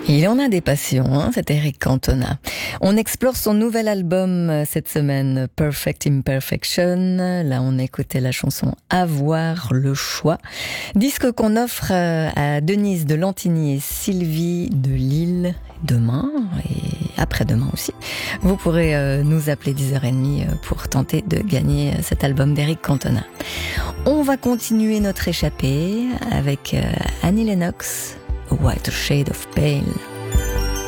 Il en a des passions, cet Eric Cantona. On explore son nouvel album cette semaine, Perfect Imperfection. Là, on écoutait la chanson Avoir le choix. Disque qu'on offre à Denise de Lantigny et Sylvie de Lille demain et après-demain aussi. Vous pourrez nous appeler 10h30 pour tenter de gagner cet album d'Eric Cantona. On va continuer notre échappée avec Annie Lennox, A White Shade of Pale.